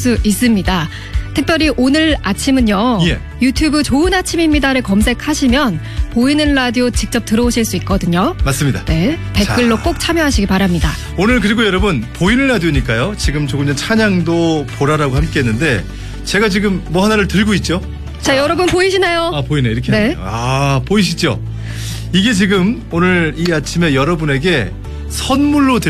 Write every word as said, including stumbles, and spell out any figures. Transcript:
수 있습니다. 특별히 오늘 아침은요. 예. 유튜브 좋은 아침입니다를 검색하시면 보이는 라디오 직접 들어오실 수 있거든요. 맞습니다. 네, 댓글로 자. 꼭 참여하시기 바랍니다. 오늘 그리고 여러분 보이는 라디오니까요. 지금 조금 전 찬양도 보라라고 함께 했는데 제가 지금 뭐 하나를 들고 있죠. 자, 여러분 보이시나요? 아, 보이네. 이렇게 네. 하네요. 아, 보이시죠? 이게 지금 오늘 이 아침에 여러분에게 선물로 드릴